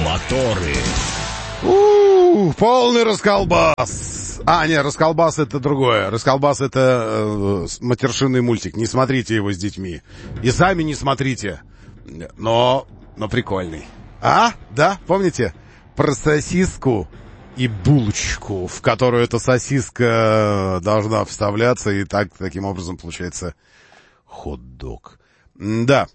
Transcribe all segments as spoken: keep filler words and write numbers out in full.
Моторы. У-у-у, полный расколбас. А, не, расколбас это другое. Расколбас это э, матершинный мультик. Не смотрите его с детьми. И сами не смотрите. Но, но прикольный. А, да, помните? Про сосиску и булочку, в которую эта сосиска должна вставляться, и так, таким образом получается хот-дог. Да.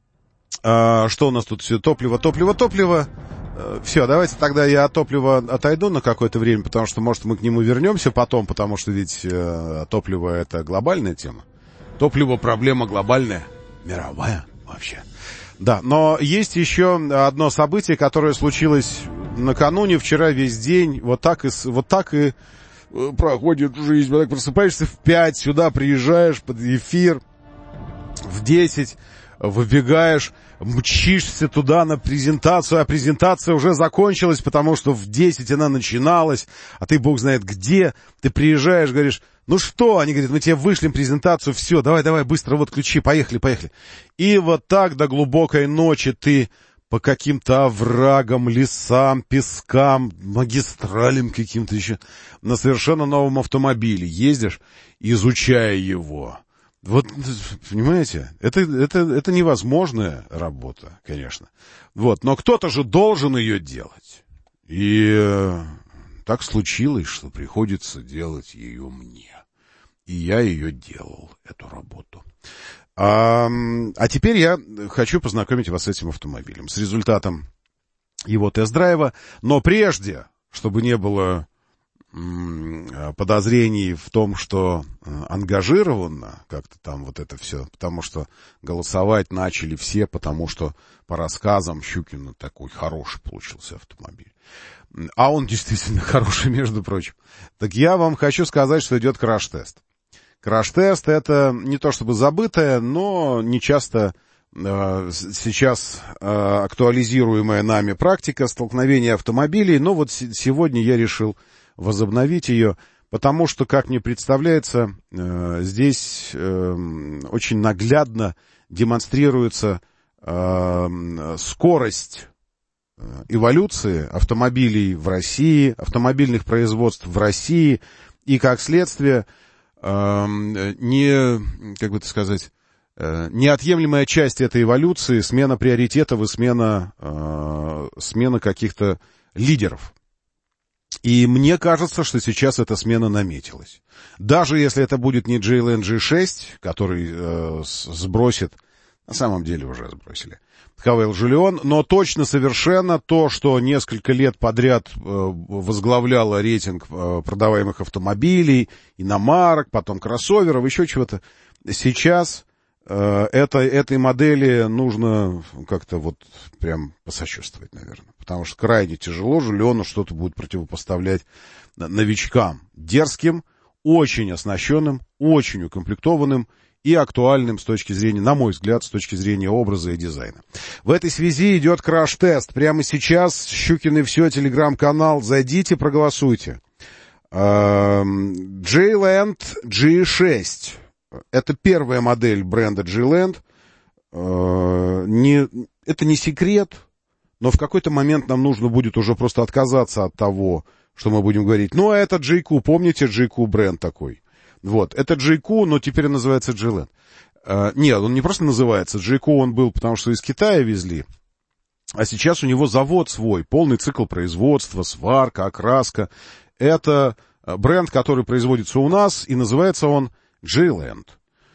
А, что у нас тут все? Топливо, топливо, топливо. Все, давайте тогда я от топлива отойду на какое-то время, потому что, может, мы к нему вернемся потом, потому что ведь э, топливо — это глобальная тема. Топливо — проблема глобальная, мировая вообще. Да, но есть еще одно событие, которое случилось накануне, вчера весь день. Вот так и, вот так и проходит жизнь. Вот так просыпаешься в пять, сюда приезжаешь под эфир, в десять выбегаешь, мчишься туда на презентацию, а презентация уже закончилась, потому что в десять она начиналась, а ты бог знает где. Ты приезжаешь, говоришь: ну что? Они говорят: мы тебе вышлем презентацию, все, давай, давай, быстро, вот ключи, поехали, поехали. И вот так до глубокой ночи ты по каким-то оврагам, лесам, пескам, магистралям каким-то еще на совершенно новом автомобиле ездишь, изучая его. Вот, понимаете, это, это, это невозможная работа, конечно. Вот, но кто-то же должен ее делать. И э, так случилось, что приходится делать ее мне. И я ее делал, эту работу. А, а теперь я хочу познакомить вас с этим автомобилем, с результатом его тест-драйва. Но прежде, чтобы не было подозрений в том, что ангажировано как-то там вот это все, потому что голосовать начали все, потому что по рассказам Щукина такой хороший получился автомобиль. А он действительно хороший, между прочим. Так я вам хочу сказать, что идет краш-тест. Краш-тест — это не то чтобы забытое, но не часто э, сейчас э, актуализируемая нами практика столкновения автомобилей. Но вот с- сегодня я решил возобновить ее, потому что, как мне представляется, э, здесь э, очень наглядно демонстрируется э, скорость эволюции автомобилей в России, автомобильных производств в России, и, как следствие, э, не, как бы это сказать, э, неотъемлемая часть этой эволюции — смена приоритетов и смена, э, смена каких-то лидеров. И мне кажется, что сейчас эта смена наметилась. Даже если это будет не джей эл эн джи шесть, который э, сбросит, на самом деле уже сбросили, Хавейл Жюлион, но точно совершенно то, что несколько лет подряд э, возглавляло рейтинг э, продаваемых автомобилей, иномарок, потом кроссоверов, еще чего-то. Сейчас э, это, этой модели нужно как-то вот прям посочувствовать, наверное. Потому что крайне тяжело Жюлиону что-то будет противопоставлять новичкам. Дерзким, очень оснащенным, очень укомплектованным и актуальным с точки зрения, на мой взгляд, с точки зрения образа и дизайна. В этой связи идет краш-тест. Прямо сейчас Щукин и все, телеграм-канал. Зайдите, проголосуйте. J-Land джи шесть. Это первая модель бренда J-Land. Не, это не секрет, но в какой-то момент нам нужно будет уже просто отказаться от того, что мы будем говорить. Ну, а это джей кью, помните, джей кью бренд такой. Вот, это джей кью, но теперь он называется J-Land. Uh, нет, он не просто называется. джей кью он был, потому что из Китая везли. А сейчас у него завод свой, полный цикл производства, сварка, окраска. Это бренд, который производится у нас, и называется он J-Land.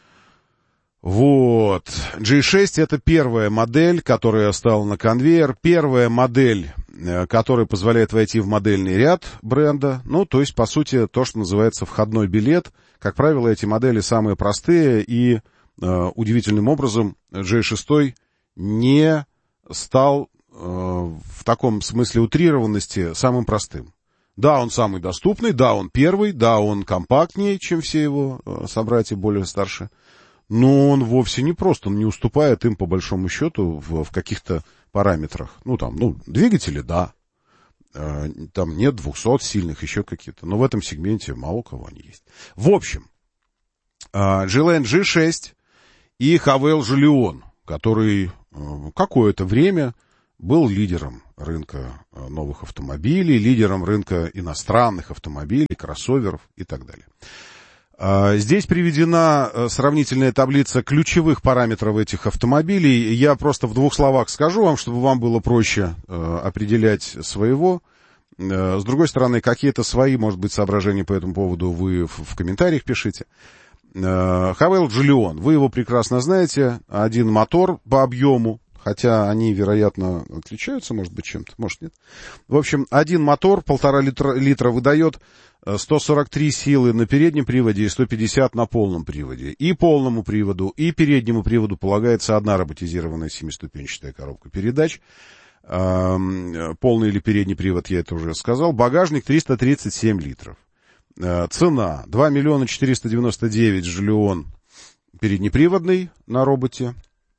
Вот. джи шесть — это первая модель, которая стала на конвейер. Первая модель, которая позволяет войти в модельный ряд бренда. Ну, то есть, по сути, то, что называется входной билет. Как правило, эти модели самые простые, и э, удивительным образом джей шесть не стал э, в таком смысле утрированности самым простым. Да, он самый доступный, да, он первый, да, он компактнее, чем все его э, собратья более старшие. Но он вовсе не прост, он не уступает им, по большому счету, в, в каких-то параметрах. Ну, там, ну, двигатели, да. Э, там нет двухсот сильных, еще какие-то. Но в этом сегменте мало у кого они есть. В общем, э, J-Land джи шесть и Хавейл Жюлион, который э, какое-то время был лидером рынка новых автомобилей, лидером рынка иностранных автомобилей, кроссоверов и так далее. Здесь приведена сравнительная таблица ключевых параметров этих автомобилей. Я просто в двух словах скажу вам, чтобы вам было проще определять своего. С другой стороны, какие-то свои, может быть, соображения по этому поводу вы в комментариях пишите. Хавейл Джолион, вы его прекрасно знаете. Один мотор по объему, хотя они, вероятно, отличаются, может быть, чем-то, может, нет. В общем, один мотор, полтора литра, литра выдает сто сорок три силы на переднем приводе и сто пятьдесят на полном приводе. И полному приводу, и переднему приводу полагается одна роботизированная семиступенчатая коробка передач. Полный или передний привод, я это уже сказал. Багажник триста тридцать семь литров. Цена два миллиона четыреста девяносто девять Джолион переднеприводный на роботе.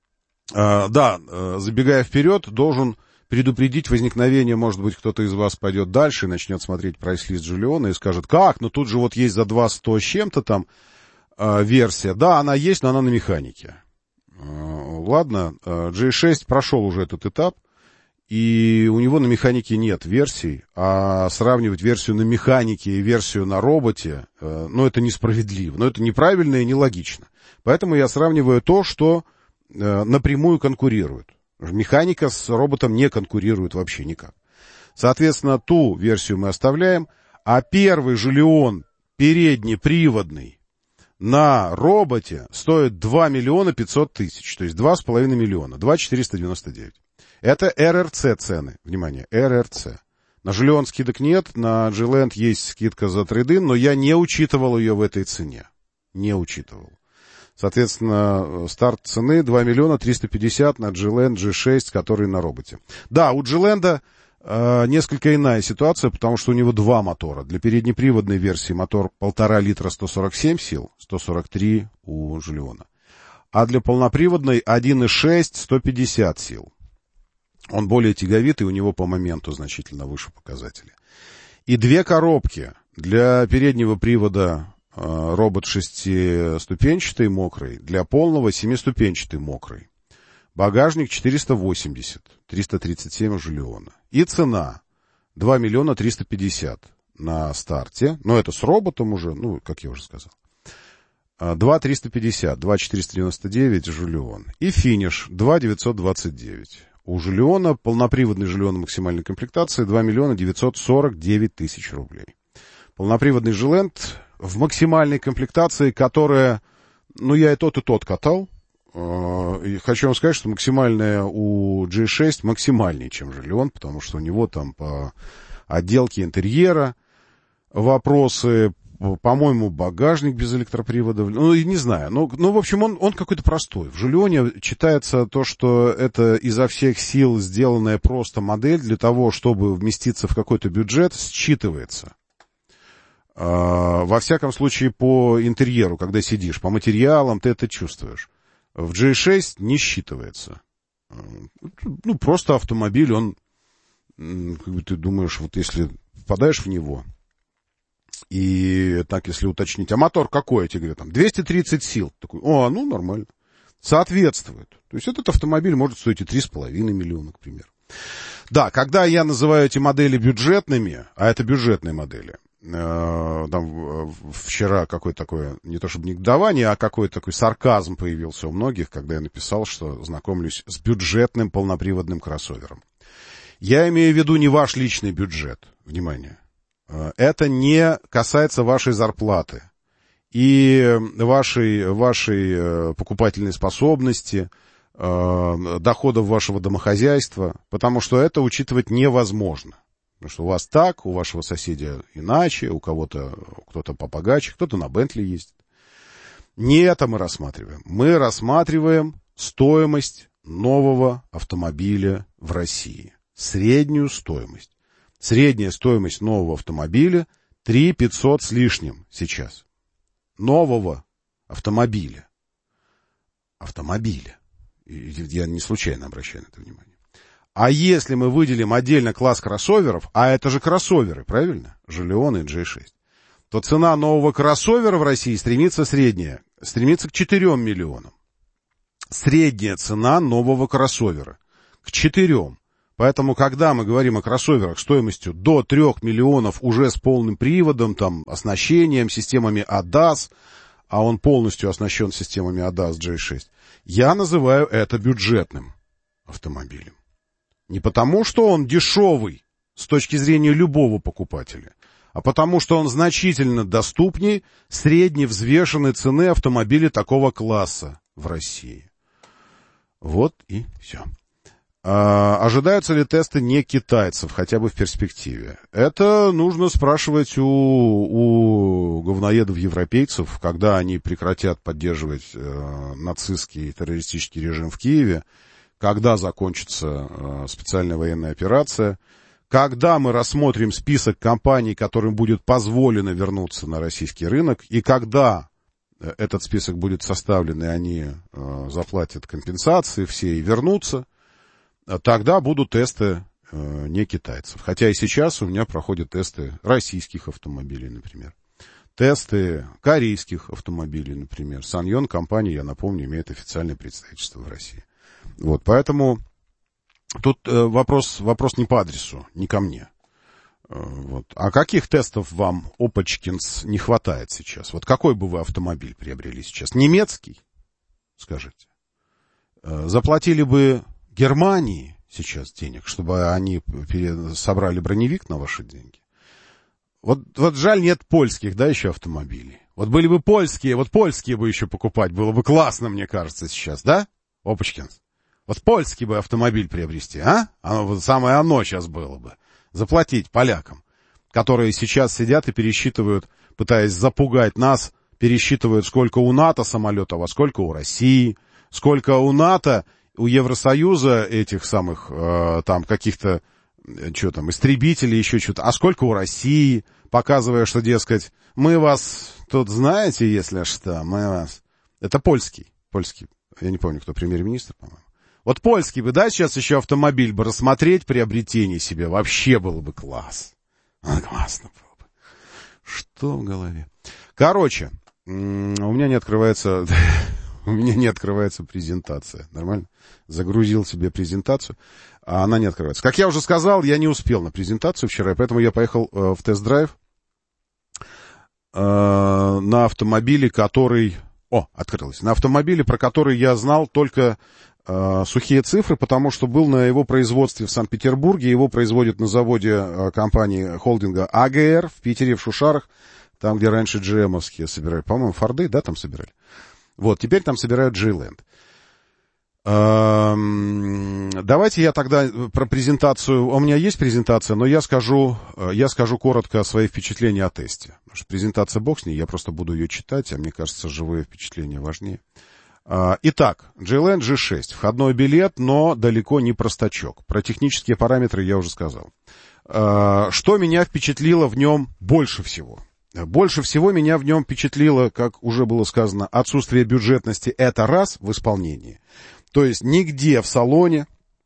Да, забегая вперед, должен предупредить возникновение, может быть, кто-то из вас пойдет дальше и начнет смотреть прайс-лист Джолиона и скажет, как, ну тут же вот есть за два сто с чем-то там э, версия. Да, она есть, но она на механике. Э, ладно, э, джей шесть прошел уже этот этап, и у него на механике нет версий, а сравнивать версию на механике и версию на роботе, э, ну это несправедливо, но это неправильно и нелогично. Поэтому я сравниваю то, что э, напрямую конкурирует. Механика с роботом не конкурирует вообще никак. Соответственно, ту версию мы оставляем. А первый Джолион переднеприводный на роботе стоит два миллиона пятьсот тысяч. То есть два с половиной миллиона. два тысячи четыреста девяносто девять. Это эр эр си цены. Внимание, эр эр си. На Джолион скидок нет. На Джи-Ленд есть скидка за трейд-ин, но я не учитывал ее в этой цене. Не учитывал. Соответственно, старт цены два миллиона триста пятьдесят на Джи-Ленд джи шесть, который на роботе. Да, у Джи-Ленда э, несколько иная ситуация, потому что у него два мотора. Для переднеприводной версии мотор полтора литра сто сорок семь сил, сто сорок три у Джолиона. А для полноприводной один и шесть сто пятьдесят сил. Он более тяговитый, у него по моменту значительно выше показатели. И две коробки для переднего привода. Робот шестиступенчатый мокрый, для полного семиступенчатый мокрый. Багажник четыреста восемьдесят, триста тридцать семь у Джолиона. И цена два миллиона триста пятьдесят на старте. Но это с роботом уже, ну, как я уже сказал. два триста пятьдесят, два четыреста девяносто девять Джолион. И финиш два девятьсот двадцать девять. У Джолиона, полноприводный Джолион максимальной комплектации, два миллиона девятьсот сорок девять тысяч рублей. Полноприводный Джи-Ленд в максимальной комплектации, которая, ну, я и тот, и тот катал. И хочу вам сказать, что максимальная у джей шесть максимальнее, чем Джолион, потому что у него там по отделке интерьера вопросы, по-моему, багажник без электропривода. Ну, не знаю. Ну, ну в общем, он, он какой-то простой. В Джолионе читается то, что это изо всех сил сделанная просто модель для того, чтобы вместиться в какой-то бюджет, считывается. Во всяком случае, по интерьеру, когда сидишь, по материалам, ты это чувствуешь. В джей шесть не считывается. Ну, просто автомобиль, он, как бы ты думаешь, вот если попадаешь в него, и так, если уточнить, а мотор какой, я тебе говорю, там, двести тридцать сил. Такой, о, ну, нормально. Соответствует. То есть этот автомобиль может стоить и три с половиной миллиона, к примеру. Да, когда я называю эти модели бюджетными, а это бюджетные модели, там вчера какое-то такое, не то чтобы негодование, а какой-то такой сарказм появился у многих, когда я написал, что знакомлюсь с бюджетным полноприводным кроссовером. Я имею в виду не ваш личный бюджет, внимание. Это не касается вашей зарплаты и вашей, вашей покупательной способности, доходов вашего домохозяйства, потому что это учитывать невозможно. Потому что у вас так, у вашего соседа иначе, у кого-то, кто-то побогаче, кто-то на Бентли ездит. Не это мы рассматриваем. Мы рассматриваем стоимость нового автомобиля в России. Среднюю стоимость. Средняя стоимость нового автомобиля три тысячи пятьсот с лишним сейчас. Нового автомобиля. Автомобиля. Я не случайно обращаю на это внимание. А если мы выделим отдельно класс кроссоверов, а это же кроссоверы, правильно? Джолион и джей шесть. То цена нового кроссовера в России стремится средняя, стремится к четырем миллионам. Средняя цена нового кроссовера к четырем. Поэтому, когда мы говорим о кроссоверах стоимостью до трех миллионов уже с полным приводом, там, оснащением, системами эй ди эй эс, а он полностью оснащен системами эй ди эй эс джей шесть, я называю это бюджетным автомобилем. Не потому, что он дешевый с точки зрения любого покупателя, а потому, что он значительно доступнее средневзвешенной цены автомобиля такого класса в России. Вот и все. А, ожидаются ли тесты не китайцев, хотя бы в перспективе? Это нужно спрашивать у, у говноедов-европейцев, когда они прекратят поддерживать э, нацистский террористический режим в Киеве, когда закончится э, специальная военная операция, когда мы рассмотрим список компаний, которым будет позволено вернуться на российский рынок, и когда этот список будет составлен, и они э, заплатят компенсации все и вернутся, тогда будут тесты э, не китайцев. Хотя и сейчас у меня проходят тесты российских автомобилей, например. Тесты корейских автомобилей, например. Саньон компания, я напомню, имеет официальное представительство в России. Вот, поэтому тут э, вопрос, вопрос не по адресу, не ко мне. Э, вот. А каких тестов вам, опачкинс, не хватает сейчас? Вот какой бы вы автомобиль приобрели сейчас? Немецкий? Скажите. Э, заплатили бы Германии сейчас денег, чтобы они собрали броневик на ваши деньги. Вот, вот жаль, нет польских, да, еще автомобилей. Вот были бы польские, вот польские бы еще покупать, было бы классно, мне кажется, сейчас, да, Опачкинс? Вот польский бы автомобиль приобрести, а? Оно, вот самое оно сейчас было бы. Заплатить полякам, которые сейчас сидят и пересчитывают, пытаясь запугать нас, пересчитывают, сколько у НАТО самолетов, а сколько у России, сколько у НАТО, у Евросоюза этих самых, э, там, каких-то, э, что там, истребителей, еще что-то, а сколько у России, показывая, что, дескать, мы вас тут знаете, если что, мы вас... Это польский, польский, я не помню, кто премьер-министр, по-моему. Вот польский бы, да, сейчас еще автомобиль бы рассмотреть, приобретение себе, вообще было бы класс. А, классно было бы. Что в голове? Короче, у меня не открывается... У меня не открывается презентация. Нормально? Загрузил себе презентацию, а она не открывается. Как я уже сказал, я не успел на презентацию вчера, поэтому я поехал э, в тест-драйв э, на автомобиле, который... О, открылась. На автомобиле, про который я знал только э, сухие цифры, потому что был на его производстве в Санкт-Петербурге. Его производят на заводе э, компании холдинга а гэ эр в Питере, в Шушарах, там, где раньше джи эм-овские собирали. По-моему, Форды, да, там собирали. Вот, теперь там собирают G-Land. Давайте я тогда про презентацию... У меня есть презентация, но я скажу, я скажу коротко свои впечатления о тесте. Потому что презентация бог с ней, я просто буду ее читать, а мне кажется, живые впечатления важнее. Итак, G-Land джи шесть. Входной билет, но далеко не простачок. Про технические параметры я уже сказал. Что меня впечатлило в нем больше всего? Больше всего меня в нем впечатлило, как уже было сказано, отсутствие бюджетности. Это раз в исполнении. То есть нигде в салоне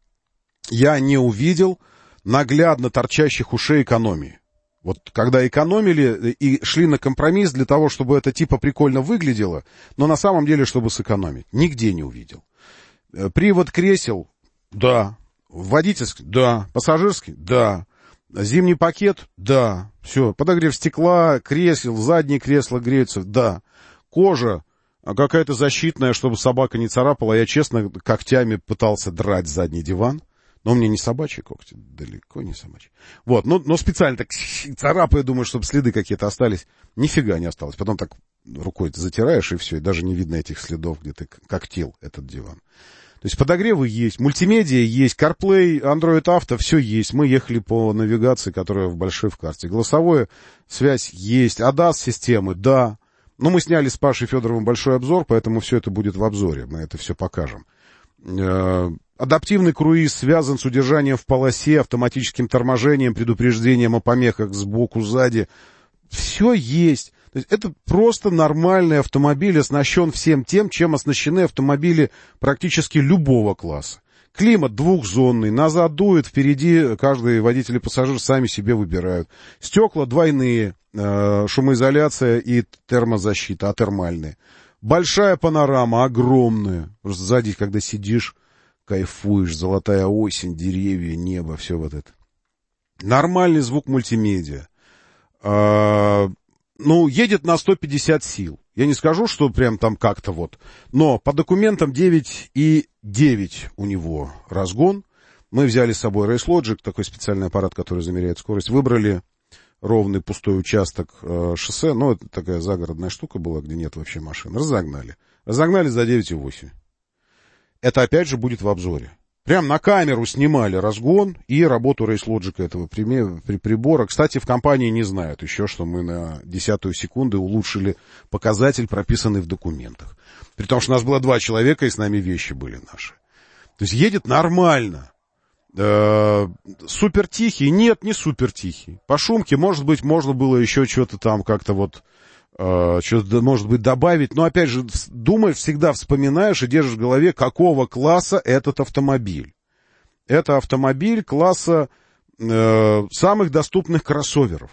я не увидел наглядно торчащих ушей экономии. Вот когда экономили и шли на компромисс для того, чтобы это типа прикольно выглядело, но на самом деле, чтобы сэкономить. Нигде не увидел. Привод кресел? Да. Водительский? Да. Пассажирский? Да. Зимний пакет? Да. Все. Подогрев стекла, кресел, задние кресла греются? Да. Кожа какая-то защитная, чтобы собака не царапала. Я, честно, когтями пытался драть задний диван. Но у меня не собачьи когти, далеко не собачьи. Вот, но, но специально так царапаю, думаю, чтобы следы какие-то остались. Нифига не осталось. Потом так рукой затираешь, и все, и даже не видно этих следов, где ты когтил этот диван. То есть подогревы есть, мультимедиа есть, CarPlay, Android Auto, все есть. Мы ехали по навигации, которая в большой в карте. Голосовая связь есть, эй ди эй эс-системы, да. Но мы сняли с Пашей Федоровым большой обзор, поэтому все это будет в обзоре, мы это все покажем. Адаптивный круиз связан с удержанием в полосе, автоматическим торможением, предупреждением о помехах сбоку, сзади. Все есть. То есть это просто нормальный автомобиль, оснащен всем тем, чем оснащены автомобили практически любого класса. Климат двухзонный, назад дует, впереди каждый водитель и пассажир сами себе выбирают. Стекла двойные, э, шумоизоляция и термозащита, атермальные. Большая панорама, огромная. Просто сзади, когда сидишь, кайфуешь, золотая осень, деревья, небо, все вот это. Нормальный звук мультимедиа. А, ну, едет на сто пятьдесят сил. Я не скажу, что прям там как-то вот. Но по документам девять и девять у него разгон. Мы взяли с собой Race Logic, такой специальный аппарат, который замеряет скорость. Выбрали ровный пустой участок э, шоссе. Ну, это такая загородная штука была, где нет вообще машин. Разогнали. Разогнали за девять и восемь. Это опять же будет в обзоре. Прям на камеру снимали разгон и работу Race Logic этого при, при прибора. Кстати, в компании не знают еще, что мы на десятую секунды улучшили показатель, прописанный в документах. При том, что у нас было два человека, и с нами вещи были наши. То есть едет нормально. Э-э- супер тихий? Нет, не супер тихий. По шумке, может быть, можно было еще что-то там как-то вот... что-то, может быть, добавить, но, опять же, думаешь, всегда вспоминаешь и держишь в голове, какого класса этот автомобиль. Это автомобиль класса э, самых доступных кроссоверов.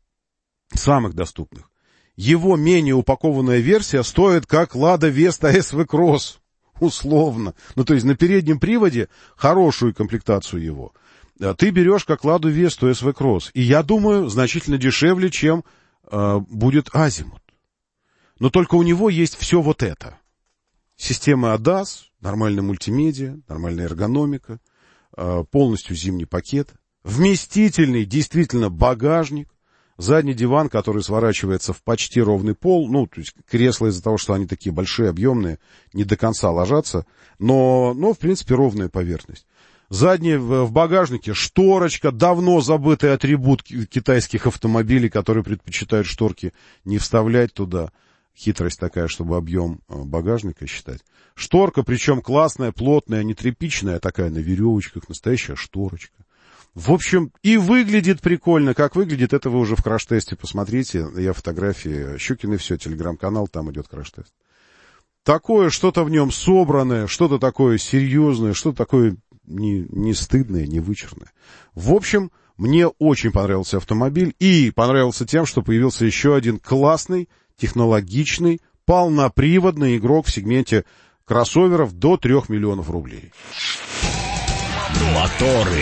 Самых доступных. Его менее упакованная версия стоит как Lada Vesta эс ви Cross, условно. Ну, то есть на переднем приводе хорошую комплектацию его. Ты берешь как Lada Vesta эс ви Cross. И я думаю, значительно дешевле, чем будет Азимут. Но только у него есть все вот это. Система эй ди эй эс, нормальная мультимедиа, нормальная эргономика, полностью зимний пакет, вместительный действительно багажник, задний диван, который сворачивается в почти ровный пол, ну, то есть кресла из-за того, что они такие большие, объемные, не до конца ложатся, но, но в принципе, ровная поверхность. Задний в багажнике шторочка, давно забытый атрибут китайских автомобилей, которые предпочитают шторки не вставлять туда. Хитрость такая, чтобы объем багажника считать. Шторка, причем классная, плотная, не тряпичная, такая на веревочках, настоящая шторочка. В общем, и выглядит прикольно. Как выглядит, это вы уже в краш-тесте посмотрите. Я фотографии, Щукин и все, телеграм-канал, там идет краш-тест. Такое, что-то в нем собранное, что-то такое серьезное, что-то такое... Не, не стыдное, не вычурное. В общем, мне очень понравился автомобиль. И понравился тем, что появился еще один классный, технологичный, полноприводный игрок в сегменте кроссоверов до трех миллионов рублей. Моторы.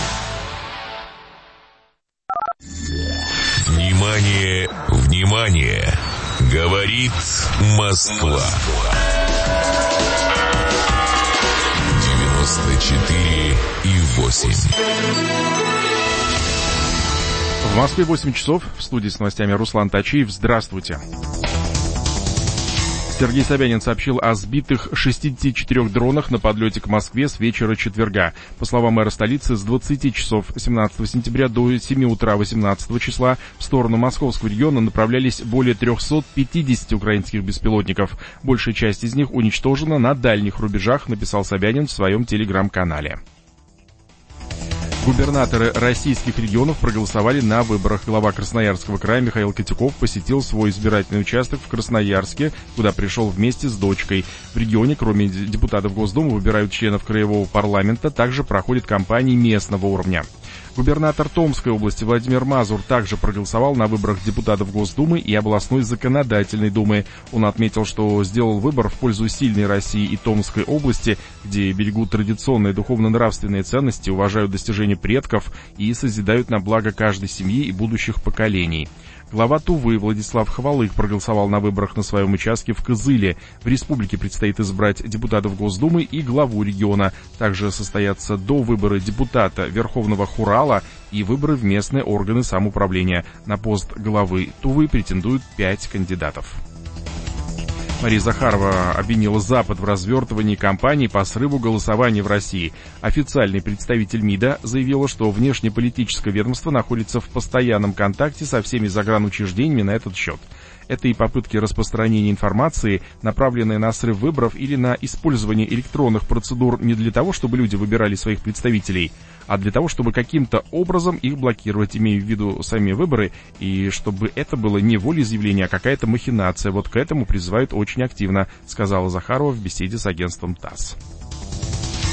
Внимание, внимание! Говорит Москва. четыре и восемь. В Москве восемь часов. В студии с новостями Руслан Тачиев. Здравствуйте. Сергей Собянин сообщил о сбитых шестидесяти четырёх дронах на подлете к Москве с вечера четверга. По словам мэра столицы, с двадцати часов семнадцатого сентября до семи утра восемнадцатого числа в сторону московского региона направлялись более трехсот пятидесяти украинских беспилотников. Большая часть из них уничтожена на дальних рубежах, написал Собянин в своем телеграм-канале. Губернаторы российских регионов проголосовали на выборах. Глава Красноярского края Михаил Котюков посетил свой избирательный участок в Красноярске, куда пришел вместе с дочкой. В регионе, кроме депутатов Госдумы, выбирают членов краевого парламента, также проходят кампании местного уровня. Губернатор Томской области Владимир Мазур также проголосовал на выборах депутатов Госдумы и областной законодательной думы. Он отметил, что сделал выбор в пользу сильной России и Томской области, где берегут традиционные духовно-нравственные ценности, уважают достижения предков и созидают на благо каждой семьи и будущих поколений. Глава Тувы Владислав Хвалык проголосовал на выборах на своем участке в Кызыле. В республике предстоит избрать депутатов Госдумы и главу региона. Также состоятся до выборы депутата Верховного Хурала и выборы в местные органы самоуправления. На пост главы Тувы претендуют пять кандидатов. Мария Захарова обвинила Запад в развертывании кампании по срыву голосования в России. Официальный представитель МИДа заявила, что внешнеполитическое ведомство находится в постоянном контакте со всеми загранучреждениями на этот счет. Это и попытки распространения информации, направленные на срыв выборов или на использование электронных процедур не для того, чтобы люди выбирали своих представителей, а для того, чтобы каким-то образом их блокировать, имея в виду сами выборы, и чтобы это было не волеизъявление, а какая-то махинация. Вот к этому призывают очень активно, сказала Захарова в беседе с агентством ТАСС.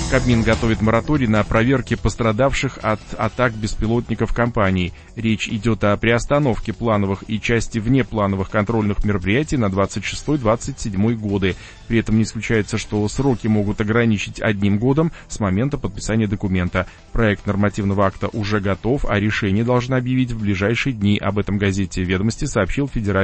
Кабмин готовит мораторий на проверки пострадавших от атак беспилотников компаний. Речь идет о приостановке плановых и части внеплановых контрольных мероприятий на двадцать шестой — двадцать седьмой годы. При этом не исключается, что сроки могут ограничить одним годом с момента подписания документа. Проект нормативного акта уже готов, а решение должны объявить в ближайшие дни. Об этом газете «Ведомости» сообщил федеральный